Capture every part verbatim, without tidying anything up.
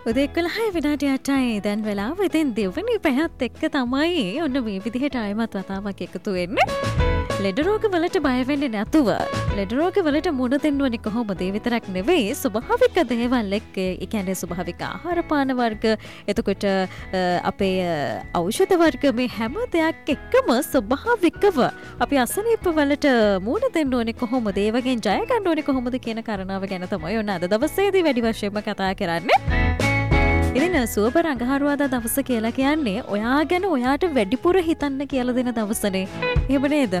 උදේ එකොළහයි විනාඩි අටයි දැන් වෙලාව. ඉතින් දෙවනි පැයත් එක්ක තමයි ඔන්න මේ විදිහට ආයෙමත් වතාවක් එකතු වෙන්නේ. ලෙඩ රෝග වලට බය වෙන්නේ නැතුව ලෙඩ රෝග වලට මුහුණ දෙන්න ඕනේ කොහොමද? ඒ විතරක් නෙවෙයි ස්වභාවික දේවල් එක්ක, ඒ කියන්නේ ස්වභාවික ආහාර පාන වර්ග, එතකොට අපේ ඖෂධ වර්ග, මේ හැම දෙයක් එක්කම ස්වභාවිකව අපි අසනීප වලට මුහුණ දෙන්න ඕනේ කොහොමද? ඒ වගේන් ජය ගන්න ඕනේ කොහොමද කියන කාරණාව ගැන තමයි ඔන්න අද දවසේදී වැඩි වශයෙන්ම කතා කරන්නේ. ඉතින් සුවපර අඟහරුවාදා දවස කියලා කියන්නේ ඔයා ගැන ඔයාට වැඩිපුර හිතන්න කියලා දෙන දවසනේ. එහෙම නේද?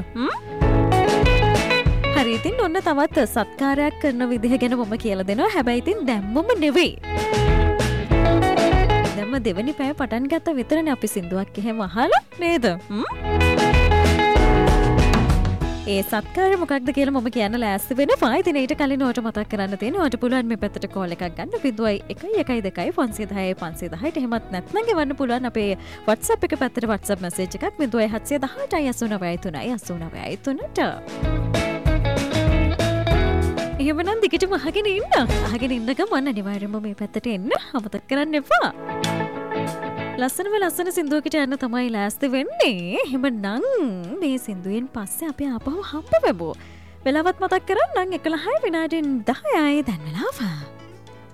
හරි, ඉතින් ඔන්න තවත් සත්කාරයක් කරන විදිහ ගැන මම කියලා දෙනවා. හැබැයි ඉතින් දැම්මම නෙවෙයි. දැම්ම දෙවෙනි පැය පටන් ගත්ත විතරනේ අපි සින්දුවක් එහෙම අහලා නේද? ඒ සත්කාරය මොකක්ද කියලා මම කියන්න ලෑස්ති වෙනවා. ඉතින් ඊට කලින් ඔයාට මතක් කරන්න තියෙනවා ඔයාට පුළුවන් මේ පැත්තට කෝල් එකක් ගන්න ज़ीरो एक एक एक दो पाँच दो पाँच दो එහෙමත් නැත්නම් ගෙවන්න පුළුවන් අපේ WhatsApp එක පැත්තට WhatsApp message එකක් ज़ीरो सात एक आठ आठ नौ तीन आठ नौ तीन එහෙමනම් දිගටම අහගෙන ඉන්න. අහගෙන ඉන්න ගමන් අනිවාර්යයෙන්ම මේ පැත්තට එන්න අමතක කරන්න එපා. ලස්සනම ලස්සන සින්දුවකට යන්න තමයි ලෑස්ති වෙන්නේ. එහෙමනම් මේ සින්දුවෙන් පස්සේ අපි ආපහු හම්බ වෙමු. වෙලාවත් මතක් කරන්නම් එකොළහයි විනාඩි දහයයි දැන් වෙලාව.